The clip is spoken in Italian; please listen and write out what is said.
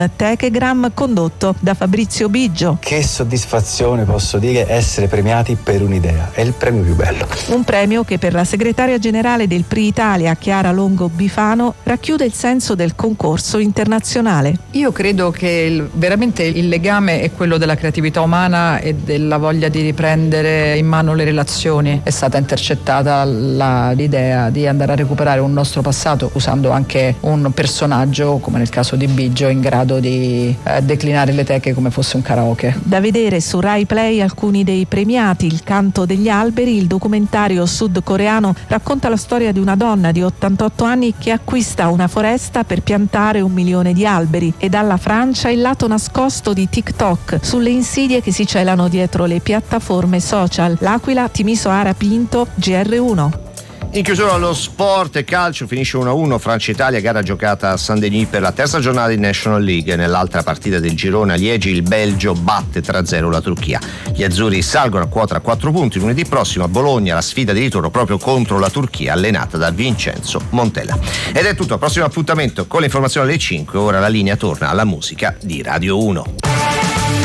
Techegram condotto da Fabrizio Biggio. Che soddisfazione, posso dire, essere premiati per un'idea, è il premio più bello. Un premio che per la segretaria generale del PRI Italia, Chiara Longo Bifano, racchiude il senso del concorso internazionale. Io credo che veramente il legame è quello della creatività umana e della voglia di riprendere in mano le relazioni. È stata intercettata l'idea di andare a recuperare un nostro passato usando anche un personaggio, come nel caso di Biggio, in grado di declinare le teche come fosse un karaoke. Da vedere su Rai Play alcuni dei premiati. Il canto degli alberi, il documentario sudcoreano, racconta la storia di una donna di 88 anni che acquista una foresta per piantare 1 milione di alberi, e dalla Francia il lato nascosto di TikTok sulle insidie che si celano dietro le piattaforme social. L'Aquila, Timisoara Pinto, GR1. In chiusura allo sport e calcio, finisce 1-1 Francia-Italia, gara giocata a Saint-Denis per la terza giornata di National League. Nell'altra partita del girone a Liegi il Belgio batte 3-0 la Turchia. Gli azzurri salgono a quota 4 punti. Lunedì prossimo a Bologna la sfida di ritorno proprio contro la Turchia, allenata da Vincenzo Montella. Ed è tutto, al prossimo appuntamento con le informazioni alle 5. Ora la linea torna alla musica di Radio 1.